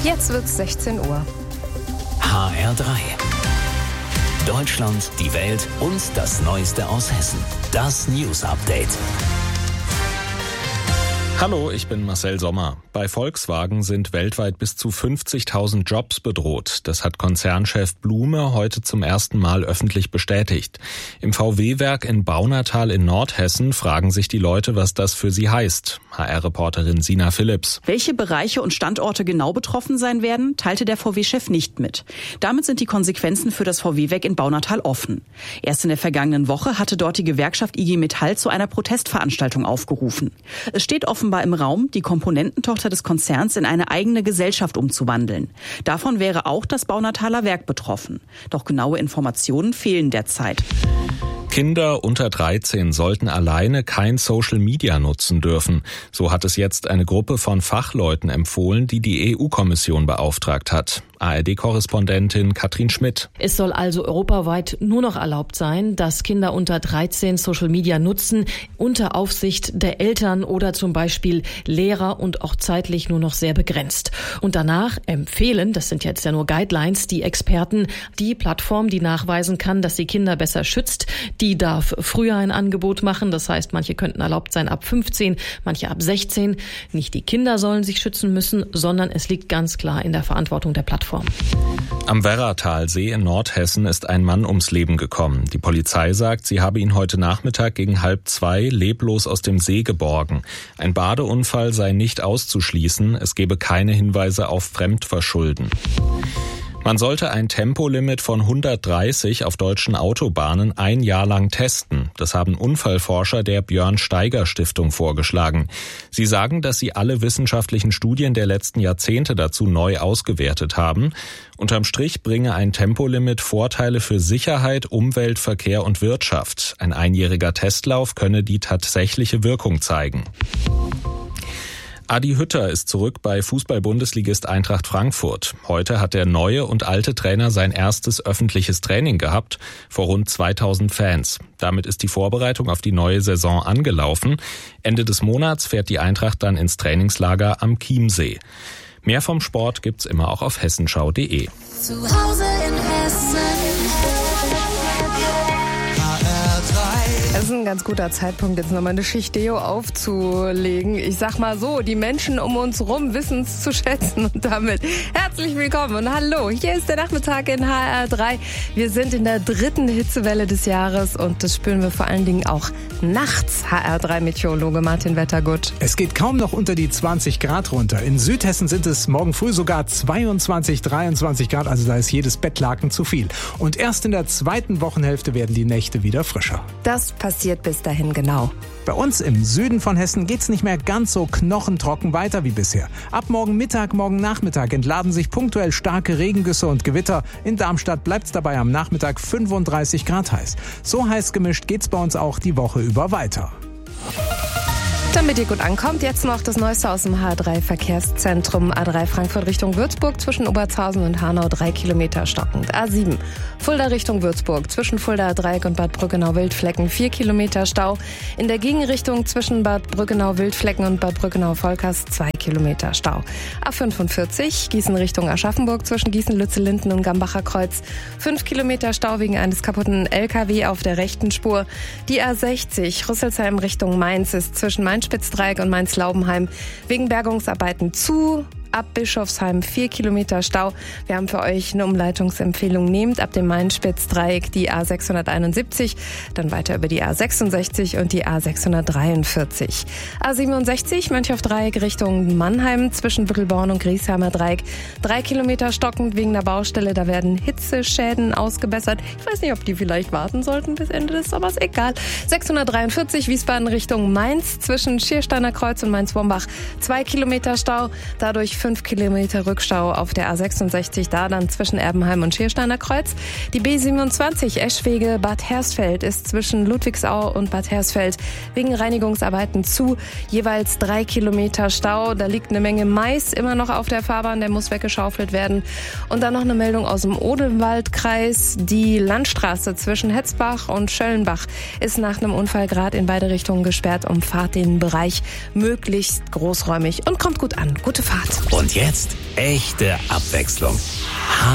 Jetzt wird's 16 Uhr. HR3. Deutschland, die Welt und das Neueste aus Hessen. Das News Update. Hallo, ich bin Marcel Sommer. Bei Volkswagen sind weltweit bis zu 50.000 Jobs bedroht. Das hat Konzernchef Blume heute zum ersten Mal öffentlich bestätigt. Im VW-Werk in Baunatal in Nordhessen fragen sich die Leute, was das für sie heißt. HR-Reporterin Sina Philipps. Welche Bereiche und Standorte genau betroffen sein werden, teilte der VW-Chef nicht mit. Damit sind die Konsequenzen für das VW-Werk in Baunatal offen. Erst in der vergangenen Woche hatte dort die Gewerkschaft IG Metall zu einer Protestveranstaltung aufgerufen. Es steht offenbar im Raum, die Komponententochter des Konzerns in eine eigene Gesellschaft umzuwandeln. Davon wäre auch das Baunataler Werk betroffen. Doch genaue Informationen fehlen derzeit. Kinder unter 13 sollten alleine kein Social Media nutzen dürfen. So hat es jetzt eine Gruppe von Fachleuten empfohlen, die die EU-Kommission beauftragt hat. ARD-Korrespondentin Katrin Schmidt. Es soll also europaweit nur noch erlaubt sein, dass Kinder unter 13 Social Media nutzen, unter Aufsicht der Eltern oder zum Beispiel Lehrer und auch zeitlich nur noch sehr begrenzt. Und danach empfehlen, das sind jetzt ja nur Guidelines, die Experten, die Plattform, die nachweisen kann, dass sie Kinder besser schützt, die darf früher ein Angebot machen. Das heißt, manche könnten erlaubt sein ab 15, manche ab 16. Nicht die Kinder sollen sich schützen müssen, sondern es liegt ganz klar in der Verantwortung der Plattform. Am Werratalsee in Nordhessen ist ein Mann ums Leben gekommen. Die Polizei sagt, sie habe ihn heute Nachmittag gegen 1:30 leblos aus dem See geborgen. Ein Badeunfall sei nicht auszuschließen. Es gebe keine Hinweise auf Fremdverschulden. Man sollte ein Tempolimit von 130 auf deutschen Autobahnen ein Jahr lang testen. Das haben Unfallforscher der Björn-Steiger-Stiftung vorgeschlagen. Sie sagen, dass sie alle wissenschaftlichen Studien der letzten Jahrzehnte dazu neu ausgewertet haben. Unterm Strich bringe ein Tempolimit Vorteile für Sicherheit, Umwelt, Verkehr und Wirtschaft. Ein einjähriger Testlauf könne die tatsächliche Wirkung zeigen. Adi Hütter ist zurück bei Fußball-Bundesligist Eintracht Frankfurt. Heute hat der neue und alte Trainer sein erstes öffentliches Training gehabt, vor rund 2000 Fans. Damit ist die Vorbereitung auf die neue Saison angelaufen. Ende des Monats fährt die Eintracht dann ins Trainingslager am Chiemsee. Mehr vom Sport gibt's immer auch auf hessenschau.de. Zu Hause in Hessen. Das ist ein ganz guter Zeitpunkt, jetzt nochmal eine Schicht Deo aufzulegen. Ich sag mal so, die Menschen um uns rum wissen es zu schätzen. Und damit herzlich willkommen und hallo. Hier ist der Nachmittag in HR3. Wir sind in der 3. Hitzewelle des Jahres und das spüren wir vor allen Dingen auch nachts. HR3-Meteorologe Martin Wettergut. Es geht kaum noch unter die 20 Grad runter. In Südhessen sind es morgen früh sogar 22, 23 Grad. Also da ist jedes Bettlaken zu viel. Und erst in der zweiten Wochenhälfte werden die Nächte wieder frischer. Das passiert bis dahin genau. Bei uns im Süden von Hessen geht's nicht mehr ganz so knochentrocken weiter wie bisher. Ab morgen Mittag, morgen Nachmittag entladen sich punktuell starke Regengüsse und Gewitter. In Darmstadt bleibt's dabei am Nachmittag 35 Grad heiß. So heiß gemischt geht's bei uns auch die Woche über weiter. Damit ihr gut ankommt, jetzt noch das Neueste aus dem H3-Verkehrszentrum. A3 Frankfurt Richtung Würzburg zwischen Obertshausen und Hanau 3 Kilometer stockend. A7 Fulda Richtung Würzburg zwischen Fulda Dreieck und Bad Brückenau-Wildflecken 4 Kilometer Stau. In der Gegenrichtung zwischen Bad Brückenau-Wildflecken und Bad Brückenau-Volkers 2 Kilometer Stau. A45 Gießen Richtung Aschaffenburg zwischen Gießen-Lützellinden und Gambacher Kreuz 5 Kilometer Stau wegen eines kaputten LKW auf der rechten Spur. Die A60 Rüsselsheim Richtung Mainz ist zwischen Main-Spitzdreieck und Mainz-Laubenheim wegen Bergungsarbeiten zu. Ab Bischofsheim 4 Kilometer Stau. Wir haben für euch eine Umleitungsempfehlung. Nehmt ab dem Main-Spitzdreieck die A671, dann weiter über die A66 und die A643. A67 Mönchhoff-Dreieck Richtung Mannheim zwischen Büttelborn und Griesheimer Dreieck 3 Kilometer stockend wegen der Baustelle. Da werden Hitzeschäden ausgebessert. Ich weiß nicht, ob die vielleicht warten sollten bis Ende des Sommers. Egal. 643 Wiesbaden Richtung Mainz zwischen Schiersteiner Kreuz und Mainz-Wombach 2 Kilometer Stau. Dadurch 5 Kilometer Rückstau auf der A66, da dann zwischen Erbenheim und Schiersteiner Kreuz. Die B27 Eschwege Bad Hersfeld ist zwischen Ludwigsau und Bad Hersfeld wegen Reinigungsarbeiten zu. Jeweils 3 Kilometer Stau. Da liegt eine Menge Mais immer noch auf der Fahrbahn, der muss weggeschaufelt werden. Und dann noch eine Meldung aus dem Odenwaldkreis. Die Landstraße zwischen Hetzbach und Schöllenbach ist nach einem Unfall gerade in beide Richtungen gesperrt. Umfahrt den Bereich möglichst großräumig und kommt gut an. Gute Fahrt. Und jetzt echte Abwechslung.